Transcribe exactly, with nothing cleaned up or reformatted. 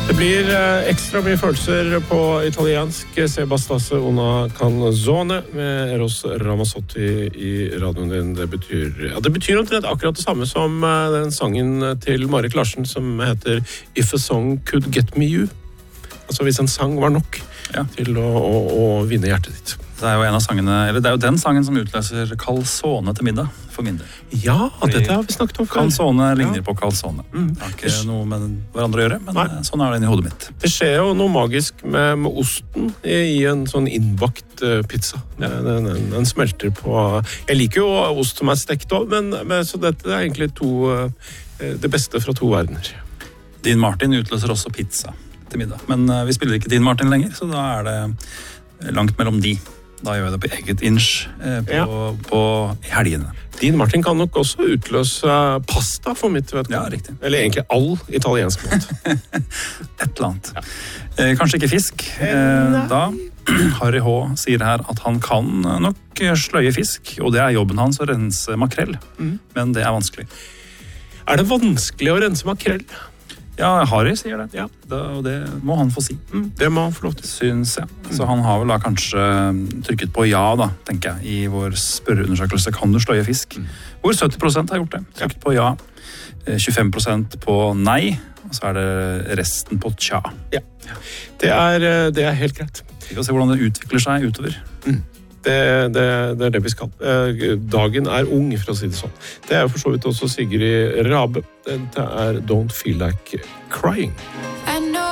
Det blir ekstra mye følelser på italiensk. Se Bastasse una canzone med Eros Ramazzotti i radioen din. Det betyr, ja, det betyr omtrent akkurat det samme som den sangen til Marit Larsen som heter If a Song Could Get Me You. Altså hvis en sang var nok ja. til å, å, å vinne hjertet ditt. Det er jo en av sangene, eller det er jo den sangen som utløser calzone til middag, for min del. Ja, dette har vi snakket om før. Calzone ligner ja. på calzone. Mm. Det har ikke noe med hverandre å gjøre, men Nei. sånn er det inni hodet mitt. Det skjer jo noe magisk med, med osten i, i en sånn innbakt uh, pizza. Den, den, den smelter på... Jeg liker jo ost som er stekt også, men, men så dette er egentlig to, uh, det beste fra to verdener. Dean Martin utløser også pizza til middag, men uh, vi spiller ikke Dean Martin lenger, så da er det langt mellom de. Da gjør jeg det på eget inch eh, på, ja. på helgene. Dean Martin kan nok også utløse pasta for mitt vet Ja, riktig. Eller egentlig all italiensk mat. Et eller annet. Ja. Eh, kanskje ikke fisk. Eh, da Harry H. sier her at han kan nok sløye fisk, og det er jobben hans å rense makrell. Mm. Men det er vanskelig. Er det vanskelig å rense makrell? Ja, Harry sier det. Ja. det. Og det må han få si. Mm, det må han få lov til. Syns jeg. Mm. Så han har vel da kanskje trykket på ja, da, tenker jeg, i vår spørreundersøkelse. Kan du sløye fisk? Mm. Hvor sytti prosent har gjort det. Trykket på ja. tjuefem prosent på nei. Og så er det resten på tja. Ja, det er, det er helt greit. Vi får se hvordan det utvikler seg utover. Mm. Det, det, det er det vi skal. Dagen er ung, for å si det sånn. Det er for så vidt også Sigrid Rabe. Dette er Don't Feel Like Crying.